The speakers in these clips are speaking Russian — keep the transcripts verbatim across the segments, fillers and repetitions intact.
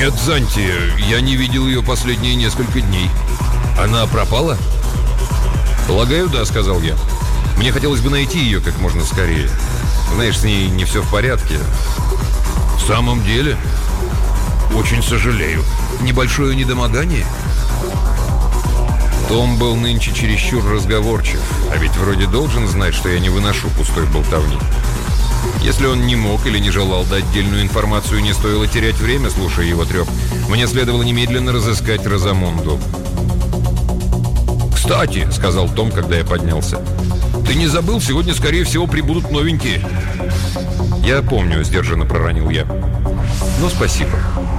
Нет, Занти, я не видел ее последние несколько дней. Она пропала? Полагаю, да, сказал я. Мне хотелось бы найти ее как можно скорее. Знаешь, с ней не все в порядке. В самом деле? Очень сожалею. Небольшое недомогание? Том был нынче чересчур разговорчив, а ведь вроде должен знать, что я не выношу пустой болтовни. Если он не мог или не желал дать отдельную информацию, не стоило терять время, слушая его треп. Мне следовало немедленно разыскать Розамунду. «Кстати», — сказал Том, когда я поднялся, — «ты не забыл, сегодня, скорее всего, прибудут новенькие». «Я помню», — сдержанно проронил я. «Ну, спасибо».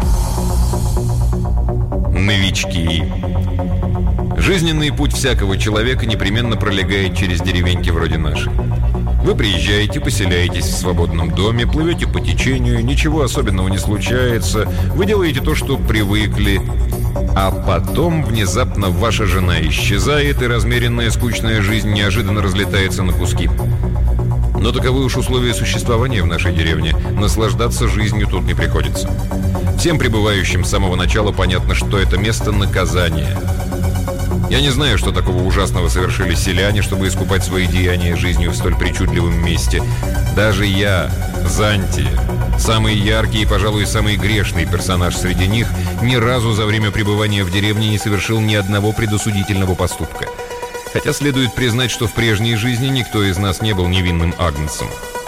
Новички. Жизненный путь всякого человека непременно пролегает через деревеньки вроде нашей. Вы приезжаете, поселяетесь в свободном доме, плывете по течению, ничего особенного не случается, вы делаете то, что привыкли, а потом внезапно ваша жена исчезает, и размеренная скучная жизнь неожиданно разлетается на куски. Но таковы уж условия существования в нашей деревне, наслаждаться жизнью тут не приходится. Всем прибывающим с самого начала понятно, что это место наказания. Я не знаю, что такого ужасного совершили селяне, чтобы искупать свои деяния жизнью в столь причудливом месте. Даже я, Занти, самый яркий и, пожалуй, самый грешный персонаж среди них, ни разу за время пребывания в деревне не совершил ни одного предосудительного поступка. Хотя следует признать, что в прежней жизни никто из нас не был невинным агнцем.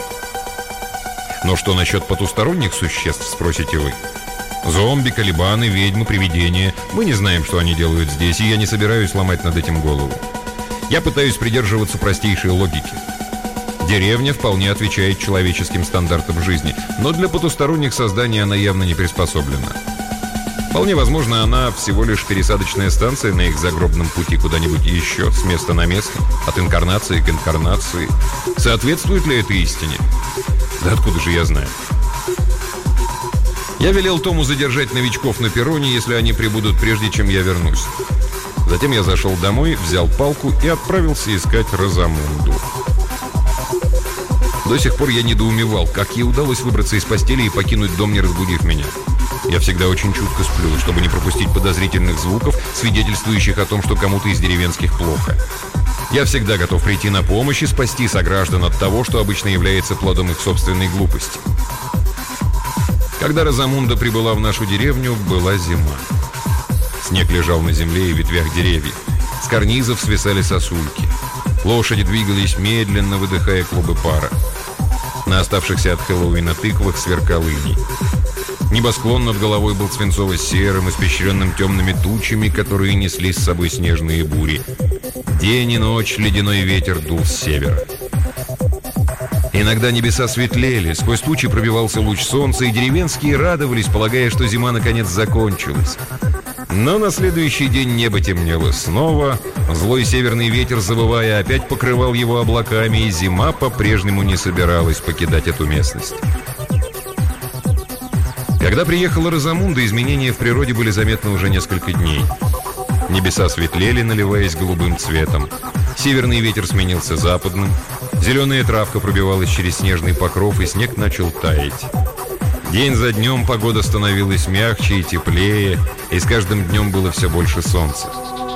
Но что насчет потусторонних существ, спросите вы? Зомби, колебаны, ведьмы, привидения. Мы не знаем, что они делают здесь, и я не собираюсь ломать над этим голову. Я пытаюсь придерживаться простейшей логики. Деревня вполне отвечает человеческим стандартам жизни, но для потусторонних созданий она явно не приспособлена. Вполне возможно, она всего лишь пересадочная станция на их загробном пути куда-нибудь еще, с места на место, от инкарнации к инкарнации. Соответствует ли это истине? Да откуда же я знаю? Я велел Тому задержать новичков на перроне, если они прибудут прежде, чем я вернусь. Затем я зашел домой, взял палку и отправился искать Розамунду. До сих пор я недоумевал, как ей удалось выбраться из постели и покинуть дом, не разбудив меня. Я всегда очень чутко сплю, чтобы не пропустить подозрительных звуков, свидетельствующих о том, что кому-то из деревенских плохо. Я всегда готов прийти на помощь и спасти сограждан от того, что обычно является плодом их собственной глупости. Когда Розамунда прибыла в нашу деревню, была зима. Снег лежал на земле и ветвях деревьев. С карнизов свисали сосульки. Лошади двигались медленно, выдыхая клубы пара. На оставшихся от Хэллоуина тыквах сверкал иней. Небосклон над головой был свинцово-серым, испещренным темными тучами, которые несли с собой снежные бури. День и ночь ледяной ветер дул с севера. Иногда небеса светлели, сквозь тучи пробивался луч солнца, и деревенские радовались, полагая, что зима наконец закончилась. Но на следующий день небо темнело снова, злой северный ветер, завывая, опять покрывал его облаками, и зима по-прежнему не собиралась покидать эту местность. Когда приехала Розамунда, изменения в природе были заметны уже несколько дней. Небеса светлели, наливаясь голубым цветом. Северный ветер сменился западным. Зеленая травка пробивалась через снежный покров, и снег начал таять. День за днем погода становилась мягче и теплее, и с каждым днем было все больше солнца.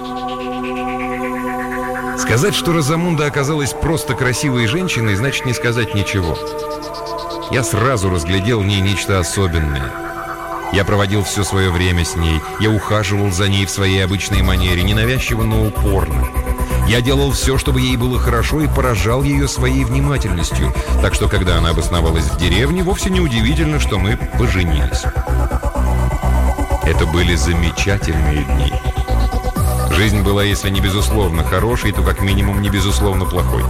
Сказать, что Розамунда оказалась просто красивой женщиной, значит не сказать ничего. Я сразу разглядел в ней нечто особенное. Я проводил все свое время с ней. Я ухаживал за ней в своей обычной манере, ненавязчиво, но упорно. Я делал все, чтобы ей было хорошо, и поражал ее своей внимательностью. Так что, когда она обосновалась в деревне, вовсе не удивительно, что мы поженились. Это были замечательные дни. Жизнь была, если не безусловно хорошей, то как минимум не безусловно плохой.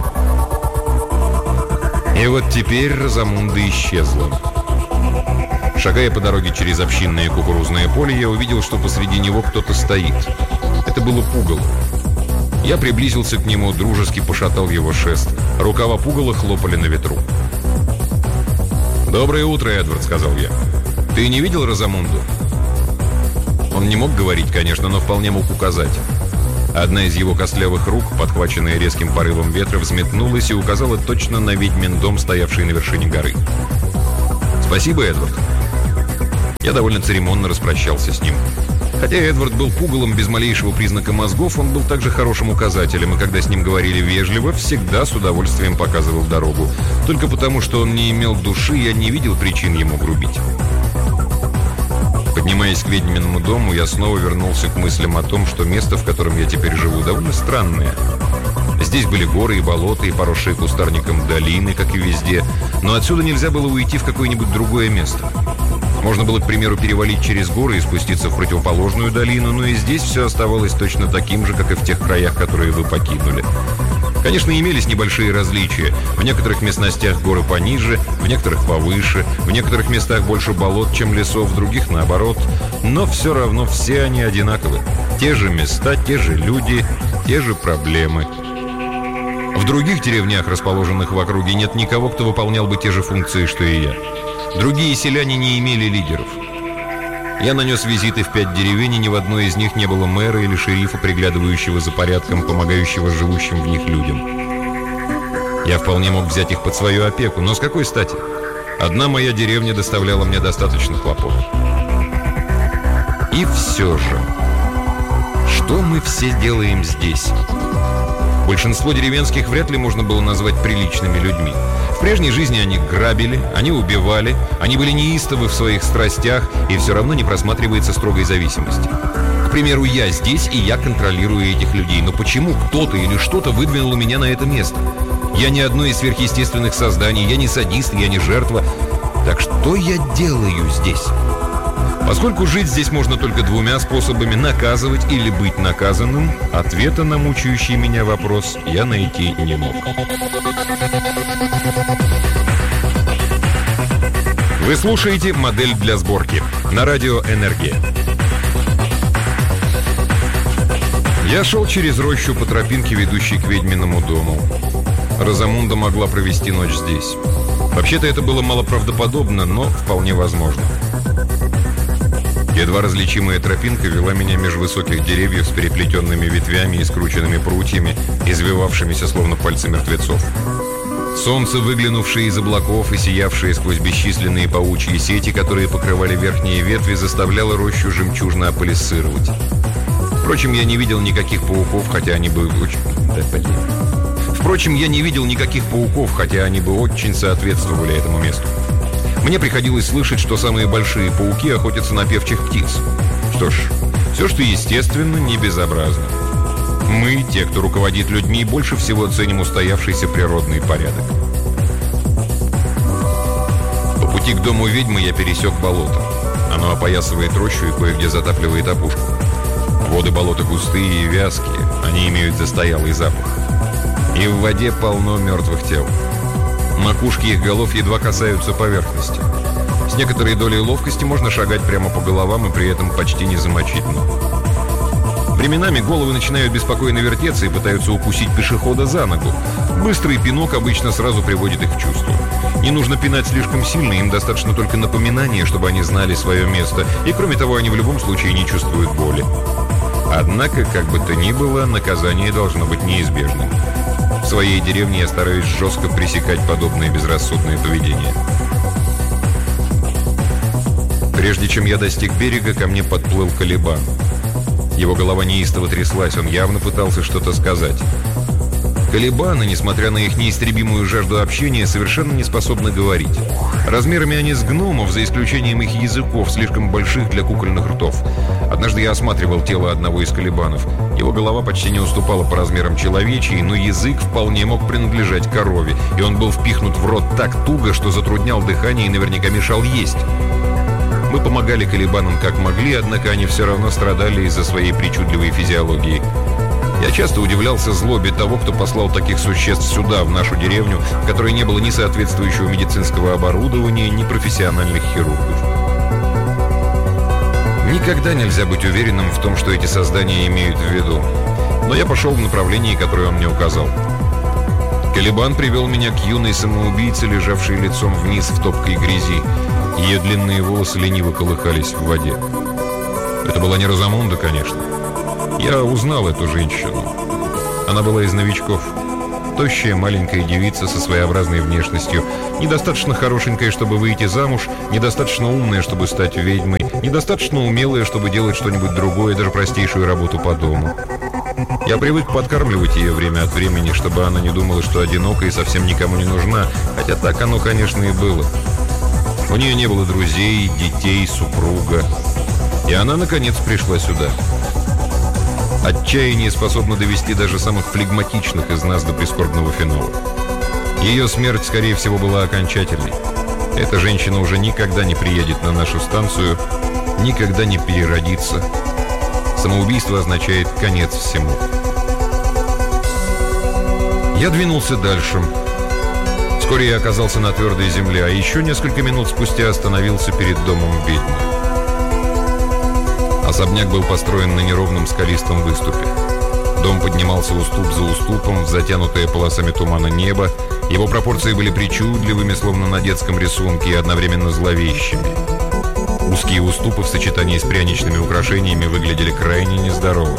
И вот теперь Розамунда исчезла. Шагая по дороге через общинное кукурузное поле, я увидел, что посреди него кто-то стоит. Это было пугало. Я приблизился к нему, дружески пошатал его шест. Рукава пугала хлопали на ветру. «Доброе утро, Эдвард», — сказал я. «Ты не видел Розамунду?» Он не мог говорить, конечно, но вполне мог указать. Одна из его костлявых рук, подхваченная резким порывом ветра, взметнулась и указала точно на ведьмин дом, стоявший на вершине горы. «Спасибо, Эдвард». Я довольно церемонно распрощался с ним. Хотя Эдвард был пугалом без малейшего признака мозгов, он был также хорошим указателем, и когда с ним говорили вежливо, всегда с удовольствием показывал дорогу. Только потому, что он не имел души, я не видел причин ему грубить. Поднимаясь к ведьминому дому, я снова вернулся к мыслям о том, что место, в котором я теперь живу, довольно странное. Здесь были горы и болота, и поросшие кустарником долины, как и везде, но отсюда нельзя было уйти в какое-нибудь другое место. Можно было, к примеру, перевалить через горы и спуститься в противоположную долину, но и здесь все оставалось точно таким же, как и в тех краях, которые вы покинули. Конечно, имелись небольшие различия. В некоторых местностях горы пониже, в некоторых повыше, в некоторых местах больше болот, чем лесов, в других наоборот. Но все равно все они одинаковы. Те же места, те же люди, те же проблемы. В других деревнях, расположенных в округе, нет никого, кто выполнял бы те же функции, что и я. Другие селяне не имели лидеров. Я нанес визиты в пять деревень, и ни в одной из них не было мэра или шерифа, приглядывающего за порядком, помогающего живущим в них людям. Я вполне мог взять их под свою опеку, но с какой стати? Одна моя деревня доставляла мне достаточно хлопот. И все же, что мы все делаем здесь? Большинство деревенских вряд ли можно было назвать приличными людьми. В прежней жизни они грабили, они убивали, они были неистовы в своих страстях, и все равно не просматривается строгой зависимости. К примеру, я здесь, и я контролирую этих людей. Но почему кто-то или что-то выдвинуло меня на это место? Я не одно из сверхъестественных созданий, я не садист, я не жертва. Так что я делаю здесь? Поскольку жить здесь можно только двумя способами — наказывать или быть наказанным, ответа на мучающий меня вопрос я найти не мог. Вы слушаете «Модель для сборки» на радио «Энергия». Я шел через рощу по тропинке, ведущей к ведьминому дому. Розамунда могла провести ночь здесь. Вообще-то это было малоправдоподобно, но вполне возможно. Едва различимая тропинка вела меня меж высоких деревьев с переплетенными ветвями и скрученными прутьями, извивавшимися словно пальцы мертвецов. Солнце, выглянувшее из облаков и сиявшее сквозь бесчисленные паучьи сети, которые покрывали верхние ветви, заставляло рощу жемчужно аполисцировать. Впрочем, я не видел никаких пауков, хотя они бы очень... Да, блин. Впрочем, я не видел никаких пауков, хотя они бы очень соответствовали этому месту. Мне приходилось слышать, что самые большие пауки охотятся на певчих птиц. Что ж, все, что естественно, не безобразно. Мы, те, кто руководит людьми, больше всего ценим устоявшийся природный порядок. По пути к дому ведьмы я пересек болото. Оно опоясывает рощу и кое-где затапливает опушку. Воды болота густые и вязкие, они имеют застоялый запах. И в воде полно мертвых тел. Макушки их голов едва касаются поверхности. С некоторой долей ловкости можно шагать прямо по головам и при этом почти не замочить ног. Временами головы начинают беспокойно вертеться и пытаются укусить пешехода за ногу. Быстрый пинок обычно сразу приводит их в чувство. Не нужно пинать слишком сильно, им достаточно только напоминания, чтобы они знали свое место. И кроме того, они в любом случае не чувствуют боли. Однако, как бы то ни было, наказание должно быть неизбежным. В своей деревне я стараюсь жестко пресекать подобное безрассудное поведение. Прежде чем я достиг берега, ко мне подплыл Калибан. Его голова неистово тряслась, он явно пытался что-то сказать. Калибаны, несмотря на их неистребимую жажду общения, совершенно не способны говорить. Размерами они с гномов, за исключением их языков, слишком больших для кукольных ртов. Однажды я осматривал тело одного из калибанов. Его голова почти не уступала по размерам человечьей, но язык вполне мог принадлежать корове, и он был впихнут в рот так туго, что затруднял дыхание и наверняка мешал есть. Мы помогали калибанам как могли, однако они все равно страдали из-за своей причудливой физиологии. Я часто удивлялся злобе того, кто послал таких существ сюда, в нашу деревню, в которой не было ни соответствующего медицинского оборудования, ни профессиональных хирургов. Никогда нельзя быть уверенным в том, что эти создания имеют в виду. Но я пошел в направлении, которое он мне указал. Калибан привел меня к юной самоубийце, лежавшей лицом вниз в топкой грязи. Ее длинные волосы лениво колыхались в воде. Это была не Розамунда, конечно. Я узнал эту женщину. Она была из новичков. тощая маленькая девица со своеобразной внешностью, недостаточно хорошенькая, чтобы выйти замуж, недостаточно умная, чтобы стать ведьмой, недостаточно умелая, чтобы делать что-нибудь другое, даже простейшую работу по дому. Я привык подкармливать ее время от времени, чтобы она не думала, что одинока и совсем никому не нужна, хотя так оно, конечно, и было. У нее не было друзей, детей, супруга. И она, наконец, пришла сюда. Отчаяние способно довести даже самых флегматичных из нас до прискорбного финола. Ее смерть, скорее всего, была окончательной. Эта женщина уже никогда не приедет на нашу станцию, никогда не переродится. Самоубийство означает конец всему. Я двинулся дальше. Вскоре я оказался на твердой земле, а еще несколько минут спустя остановился перед домом ведьмы. Особняк был построен на неровном скалистом выступе. Дом поднимался уступ за уступом в затянутое полосами тумана небо. Его пропорции были причудливыми, словно на детском рисунке, и одновременно зловещими. Узкие уступы в сочетании с пряничными украшениями выглядели крайне нездорово.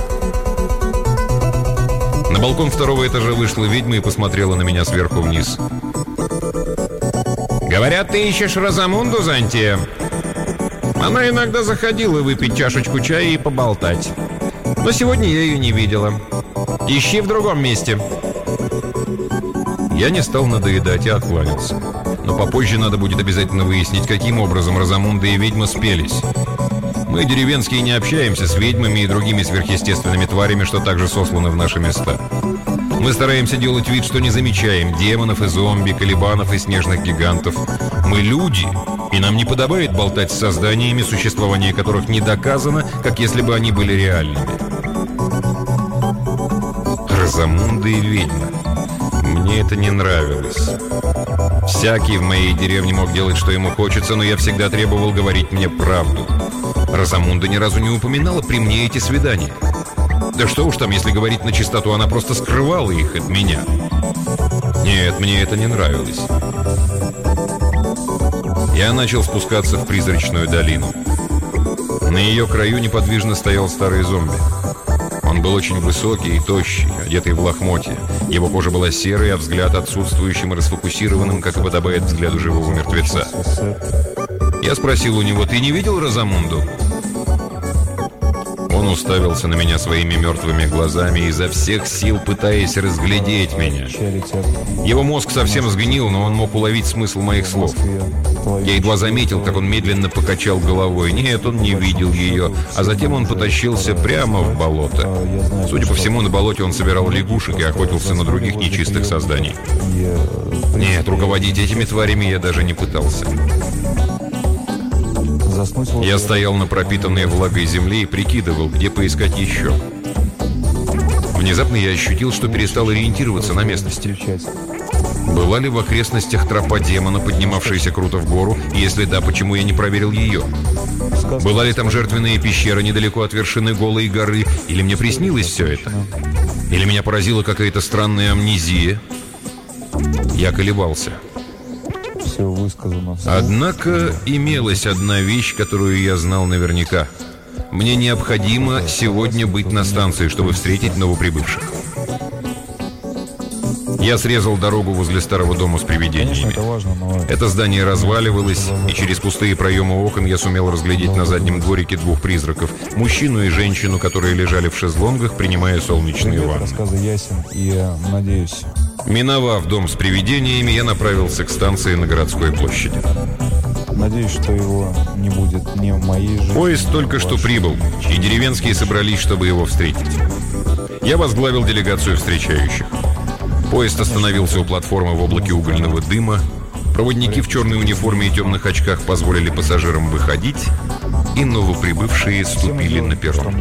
На балкон второго этажа вышла ведьма и посмотрела на меня сверху вниз. «Говорят, ты ищешь Розамунду, Зантия?» Она иногда заходила выпить чашечку чая и поболтать. Но сегодня я ее не видела. Ищи в другом месте. Я не стал надоедать и откланялся. Но попозже надо будет обязательно выяснить, каким образом Розамунда и ведьма спелись. Мы, деревенские, не общаемся с ведьмами и другими сверхъестественными тварями, что также сосланы в наши места. Мы стараемся делать вид, что не замечаем демонов и зомби, колебанов и снежных гигантов. Мы люди, и нам не подобает болтать с созданиями, существование которых не доказано, как если бы они были реальными. Розамунда и ведьма. Мне это не нравилось. Всякий в моей деревне мог делать, что ему хочется, но я всегда требовал говорить мне правду. Розамунда ни разу не упоминала при мне эти свидания. Да что уж там, если говорить на чистоту, она просто скрывала их от меня. Нет, мне это не нравилось. Я начал спускаться в призрачную долину. На ее краю неподвижно стоял старый зомби. Он был очень высокий и тощий, одетый в лохмотья. Его кожа была серой, а взгляд отсутствующим и расфокусированным, как и подобает взгляду живого мертвеца. Я спросил у него: «Ты не видел Розамунду?» Он уставился на меня своими мертвыми глазами, изо всех сил пытаясь разглядеть меня. Его мозг совсем сгнил, но он мог уловить смысл моих слов. Я едва заметил, как он медленно покачал головой. Нет, он не видел ее, а затем он потащился прямо в болото. Судя по всему, на болоте он собирал лягушек и охотился на других нечистых созданий. Нет, руководить этими тварями я даже не пытался. Я стоял на пропитанной влагой земле и прикидывал, где поискать еще. Внезапно я ощутил, что перестал ориентироваться на местности. Была ли в окрестностях тропа демона, поднимавшаяся круто в гору? И если да, почему я не проверил ее? Была ли там жертвенная пещера недалеко от вершины голой горы? Или мне приснилось все это? Или меня поразила какая-то странная амнезия? Я колебался. Однако имелась одна вещь, которую я знал наверняка. Мне необходимо сегодня быть на станции, чтобы встретить новоприбывших. Я срезал дорогу возле старого дома с привидениями. Это здание разваливалось, и через пустые проемы окон я сумел разглядеть на заднем дворике двух призраков. Мужчину и женщину, которые лежали в шезлонгах, принимая солнечные ванны. Миновав дом с привидениями, я направился к станции на городской площади. Надеюсь, что его не будет ни в моей жизни. Поезд только что прибыл, и деревенские собрались, чтобы его встретить. Я возглавил делегацию встречающих. Поезд остановился у платформы в облаке угольного дыма. Проводники в черной униформе и темных очках позволили пассажирам выходить, и новоприбывшие ступили на перрон.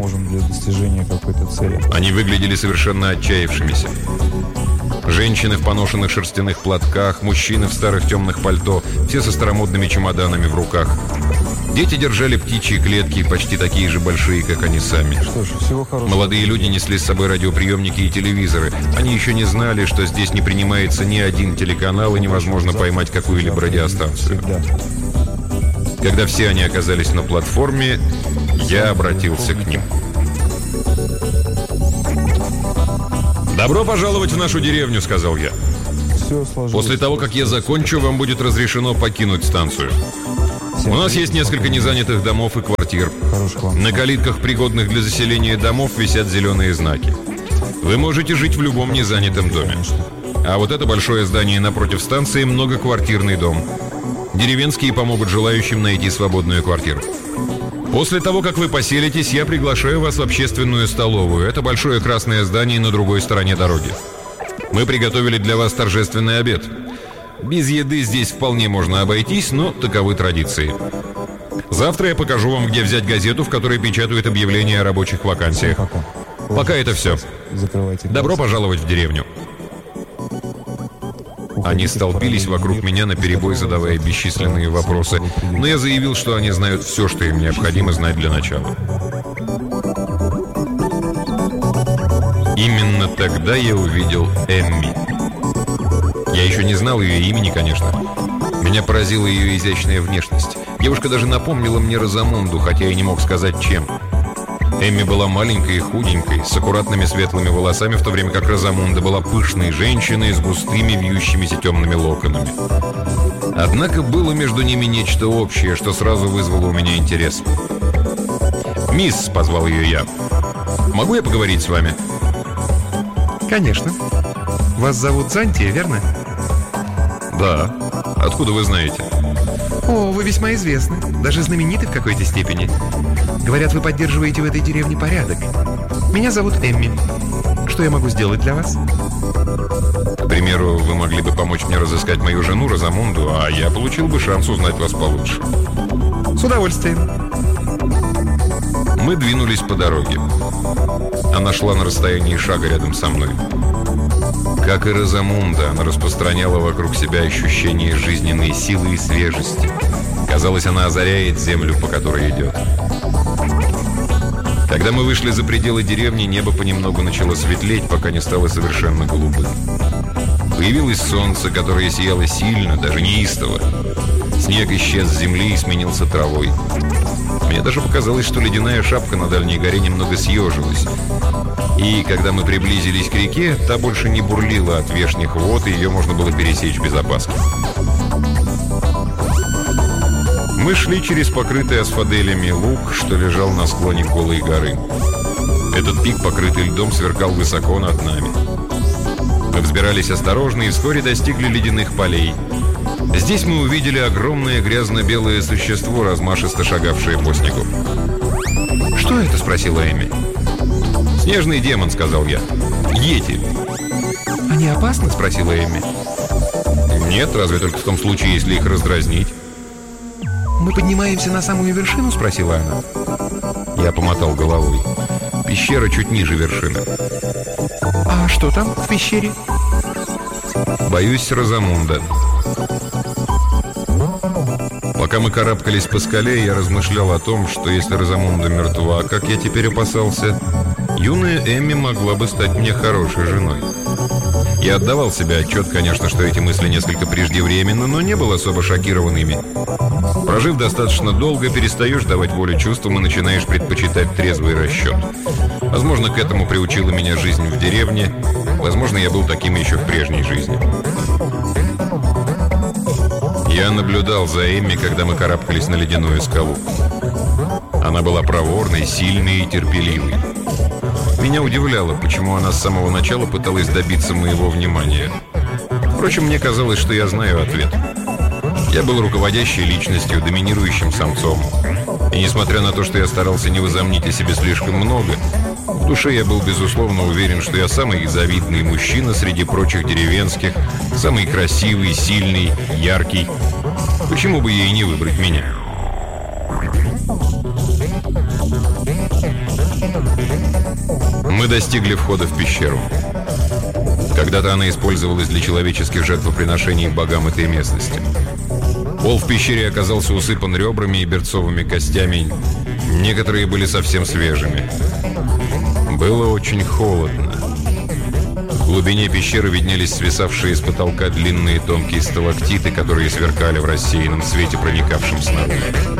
Они выглядели совершенно отчаявшимися. Женщины в поношенных шерстяных платках, мужчины в старых темных пальто, все со старомодными чемоданами в руках. Дети держали птичьи клетки, почти такие же большие, как они сами. Что ж, всего хорошего. Молодые люди несли с собой радиоприемники и телевизоры. Они еще не знали, что здесь не принимается ни один телеканал и невозможно поймать какую-либо радиостанцию. Когда все они оказались на платформе, я обратился к ним. «Добро пожаловать в нашу деревню», — сказал я. Все сложилось. «После того, как я закончу, вам будет разрешено покинуть станцию. У нас есть несколько незанятых домов и квартир. На калитках, пригодных для заселения домов, висят зеленые знаки. Вы можете жить в любом незанятом доме. А вот это большое здание напротив станции — многоквартирный дом. Деревенские помогут желающим найти свободную квартиру. После того, как вы поселитесь, я приглашаю вас в общественную столовую. Это большое красное здание на другой стороне дороги. Мы приготовили для вас торжественный обед. Без еды здесь вполне можно обойтись, но таковы традиции. Завтра я покажу вам, где взять газету, в которой печатают объявления о рабочих вакансиях. Пока. Пока это все. Закрывайте. Добро пожаловать в деревню». Они столпились вокруг меня наперебой, задавая бесчисленные вопросы, но я заявил, что они знают все, что им необходимо знать для начала. Именно тогда я увидел Эмми. Я еще не знал ее имени, конечно. Меня поразила ее изящная внешность. Девушка даже напомнила мне Розамунду, хотя я не мог сказать, чем. Эмми была маленькой и худенькой, с аккуратными светлыми волосами, в то время как Розамунда была пышной женщиной с густыми вьющимися темными локонами. Однако было между ними нечто общее, что сразу вызвало у меня интерес. «Мисс», — позвал ее я, — «могу я поговорить с вами?» «Конечно. Вас зовут Зантия, верно?» «Да. Откуда вы знаете?» «О, вы весьма известны, даже знамениты в какой-то степени. Говорят, вы поддерживаете в этой деревне порядок. Меня зовут Эмми. Что я могу сделать для вас?» «К примеру, вы могли бы помочь мне разыскать мою жену Розамунду, а я получил бы шанс узнать вас получше». «С удовольствием». Мы двинулись по дороге. Она шла на расстоянии шага рядом со мной. Как и Розамунда, она распространяла вокруг себя ощущение жизненной силы и свежести. Казалось, она озаряет землю, по которой идет. Когда мы вышли за пределы деревни, небо понемногу начало светлеть, пока не стало совершенно голубым. Появилось солнце, которое сияло сильно, даже неистово. Снег исчез с земли и сменился травой. Мне даже показалось, что ледяная шапка на дальней горе немного съежилась. И когда мы приблизились к реке, та больше не бурлила от вешних вод, и ее можно было пересечь без опаски. Мы шли через покрытый асфаделями луг, что лежал на склоне голой горы. Этот пик, покрытый льдом, сверкал высоко над нами. Мы взбирались осторожно и вскоре достигли ледяных полей. Здесь мы увидели огромное грязно-белое существо, размашисто шагавшее по снегу. «Что это?» — спросила Эмми. «Снежный демон», — сказал я. «Йети». «Они опасны?» — спросила Эмми. «Нет, разве только в том случае, если их раздразнить». «Мы поднимаемся на самую вершину?» — спросила она. Я помотал головой. Пещера чуть ниже вершины. «А что там в пещере?» «Боюсь, Розамунда». Пока мы карабкались по скале, я размышлял о том, что если Розамунда мертва, как я теперь опасался, юная Эмми могла бы стать мне хорошей женой. Я отдавал себе отчет, конечно, что эти мысли несколько преждевременны, но не был особо шокирован ими. Прожив достаточно долго, перестаешь давать волю чувствам и начинаешь предпочитать трезвый расчет. Возможно, к этому приучила меня жизнь в деревне. Возможно, я был таким еще в прежней жизни. Я наблюдал за Эмми, когда мы карабкались на ледяную скалу. Она была проворной, сильной и терпеливой. Меня удивляло, почему она с самого начала пыталась добиться моего внимания. Впрочем, мне казалось, что я знаю ответ. Я был руководящей личностью, доминирующим самцом. И несмотря на то, что я старался не возомнить о себе слишком много, в душе я был безусловно уверен, что я самый завидный мужчина среди прочих деревенских, самый красивый, сильный, яркий. Почему бы ей не выбрать меня? Мы достигли входа в пещеру. Когда-то она использовалась для человеческих жертвоприношений богам этой местности. Пол в пещере оказался усыпан ребрами и берцовыми костями. Некоторые были совсем свежими. Было очень холодно. В глубине пещеры виднелись свисавшие с потолка длинные тонкие сталактиты, которые сверкали в рассеянном свете, проникавшем снаружи.